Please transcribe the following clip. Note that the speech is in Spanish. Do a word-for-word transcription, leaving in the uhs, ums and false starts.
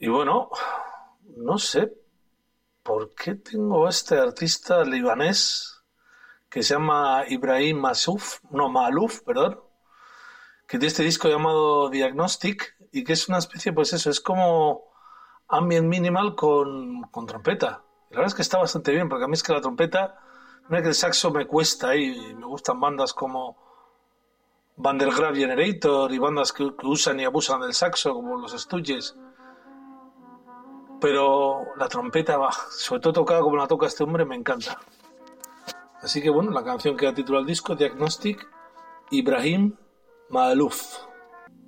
Y bueno, no sé por qué tengo a este artista libanés que se llama Ibrahim Massouf, no, Maalouf, perdón, que tiene este disco llamado Diagnostic y que es una especie, pues eso, es como ambient minimal con, con trompeta. Y la verdad es que está bastante bien, porque a mí es que la trompeta, mira que el saxo me cuesta y me gustan bandas como Van der Graaf Generator y bandas que, que usan y abusan del saxo, como los Stooges. Pero la trompeta, va, sobre todo tocada como la toca este hombre, me encanta. Así que bueno, la canción que da título al disco, Diagnostic, Ibrahim Maalouf.